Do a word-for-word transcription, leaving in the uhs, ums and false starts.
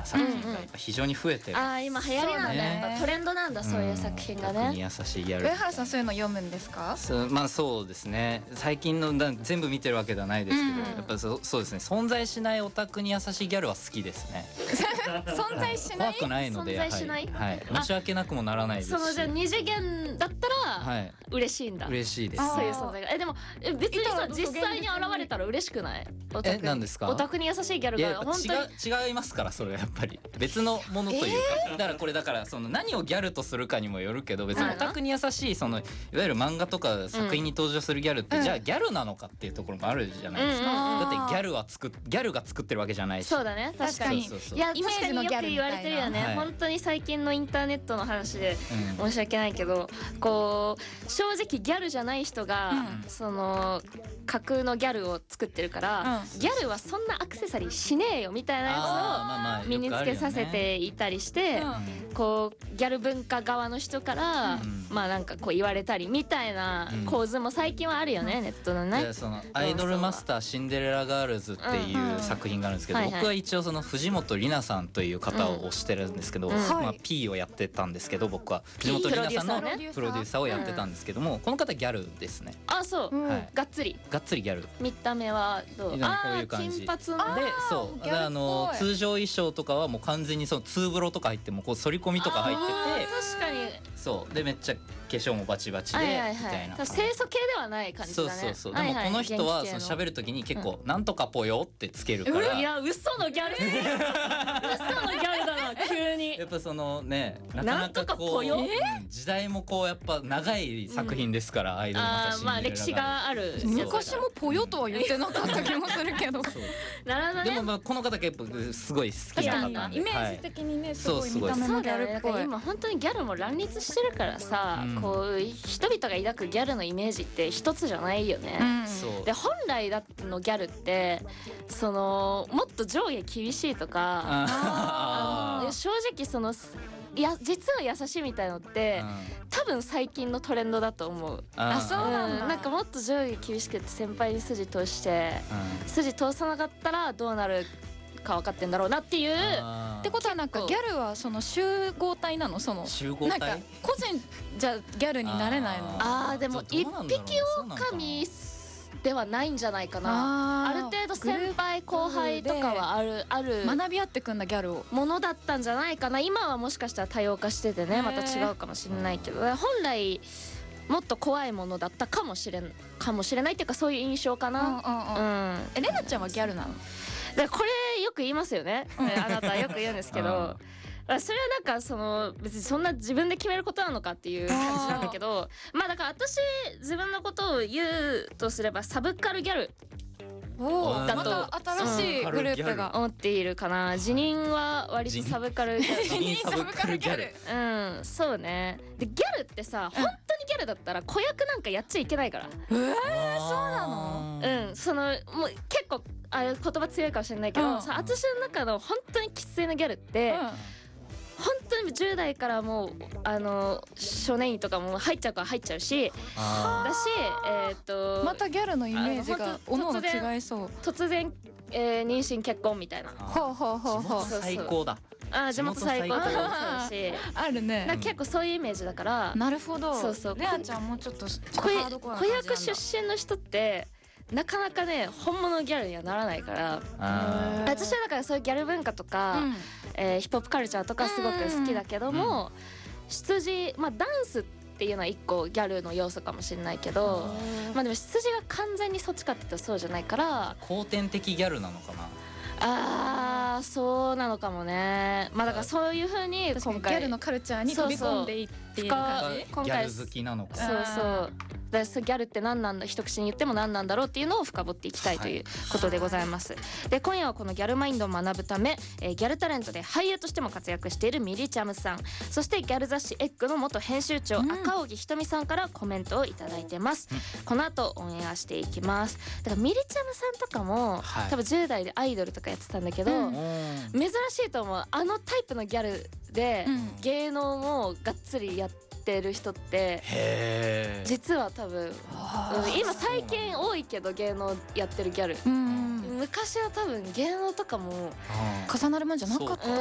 な作品が非常に増えてる、 あー今流行りなんだ、 ね、 やっぱトレンドなんだ、そういう作品がね。 オタクに優しいギャル。 上原さんそういうの読むんですか？ そうまあそうですね、最近のだ全部見てるわけではないですけど、うん、やっぱそそうですね、存在しないオタクに優しいギャルは好きですね。 存在しない、 怖くないので、 存在しない、 はいはい、申し訳なくもならないですし、 そのじゃあ二次元だったら、はい、嬉しいんだ。 嬉しいです、 そういう存在が。えでもえ別にさ実際に現れたら嬉しくない？オタクえなんですか？ オタクに優しいギャルが本当に違う違いますから、それはやっぱり別のものというか、えー、だからこれだからその何をギャルとするかにもよるけど、別にオタクに優しいそのいわゆる漫画とか作品に登場するギャルって、うん、じゃあギャルなのかっていうところもあるじゃないですか、うんうん、だってギャルは作っギャルが作ってるわけじゃないし。 そうだね、確かに。 そうそうそう、 いやイメージのギャルみたいなよく言われてるよね、はい、本当に最近のインターネットの話で申し訳ないけど、うん、こう正直ギャルじゃない人が、うん、その架空のギャルを作ってるから、うん、ギャルはそんなアクセサリーしねえよみたいなやつを身につけさせていたりして、まあまあね、うん、こうギャル文化側の人から、うん、まあなんかこう言われたりみたいな構図も最近はあるよね、うん、ネットのね。 でそのアイドルマスターシンデレラガールズっていう作品があるんですけど、うんうん、僕は一応その藤本里奈さんという方を推してるんですけど、うん、まあ P をやってたんですけど、僕は藤本里奈さんのプロデューサーをやってたんですけども、うん、この方ギャルですね。 あそう、はい、がっつりがっつりギャル。 見た目はどう？ こういう感じ。 金髪で、そうあの通常衣装とかはもう完全にそのツーブロとか入ってもこう反り込みとか入ってて、 確かにそうでめっちゃ化粧もバチバチで、はいはいはい、みたいな清楚系ではない感じだね。 そうそうそう、はいはい、でもこの人はその喋る時に結構なんとかぽよってつけるから、 いや嘘のギャル嘘のギャルだな急に。 やっぱそのね、なかなかこう、うん、時代もこうやっぱ長い作品ですから、うん、アイドルの写真。 まあ歴史がある。 昔もぽよとは言ってなかった気もするけど。 なるほどね。 でもまあこの方結構すごい好きな方なんで、 イメージ的にね、すごい見た目のギャルっぽい。 今本当にギャルも乱立してるからさ、うん、こう人々が抱くギャルのイメージって一つじゃないよね。うん、で本来だってのギャルってそのもっと上下厳しいとか、ああの正直そのいや実は優しいみたいのって、うん、多分最近のトレンドだと思う。 あ、そうなんだ。 うん、なんかもっと上下厳しくて先輩に筋通して、うん、筋通さなかったらどうなるか分かってんだろうなっていう。 ってことはなんかギャルはその集合体なの？その集合体なんか個人じゃギャルになれないの？ あーでも一匹狼ではないんじゃないかな。 あ, ある程度先輩後輩とかはあるある学び合ってくんだギャルをものだったんじゃないかな。今はもしかしたら多様化しててね、また違うかもしれないけど、本来もっと怖いものだったかもしれんかもしれないっていうか、そういう印象かな。うんうんうん、 えレナちゃんはギャルなの？ でこれよく言いますよね、あなたはよく言うんですけどそれはなんかその別にそんな自分で決めることなのかっていう感じなんだけど、まあだから私自分のことを言うとすればサブカルギャルだと、 また新しいグループが思っているかな。辞任は割とサブカルギャル。 辞任サブカルギャル。 うん、そうね。でギャルってさ、本当にギャルだったら子役なんかやっちゃいけないから。えー、そうなの？ うん、そのもう結構あれ言葉強いかもしれないけど、さ私の中の本当に生粋のギャルって。うん、本当にじゅう代からもうあの少年院とかも入っちゃうから入っちゃうしだし、えー、とまたギャルのイメージがおのおの違いそう。 突然、えー、妊娠結婚みたいな。 ほうほうほうほう。 最高だ。 あ地元最高とかもそうだしあるね。 なんか結構そういうイメージだから。 なるほど。そうそう。レアちゃんもうちょっと子役出身の人ってなかなかね本物ギャルにはならないから。私はだからそういうギャル文化とか、うんえー、ヒップホップカルチャーとかすごく好きだけども、出自まあダンスっていうのは一個ギャルの要素かもしれないけど、まあでも出自が完全にそっちかって言ったらそうじゃないから。 後天的ギャルなのかな。 あーそうなのかもね。まあだからそういう風に今回ギャルのカルチャーに飛び込んでいっている感じ。 今回ギャル好きなのか。 そうそうだギャルって何なんだ一口に言っても何なんだろうっていうのを深掘っていきたいということでございます、はい、で今夜はこのギャルマインドを学ぶため、えー、ギャルタレントで俳優としても活躍しているミリチャムさん、そしてギャル雑誌エッグの元編集長、うん、赤荻ひとみさんからコメントをいただいてます、うん、この後オンエアしていきます。だからミリチャムさんとかも、はい、多分じゅう代でアイドルとかやってたんだけど、うん、珍しいと思う。あのタイプのギャルで、うん、芸能もがっつりやっててる人って実は多分今最近多いけど芸能やってるギャル、うん、昔は多分芸能とかも重なるもんじゃなかった。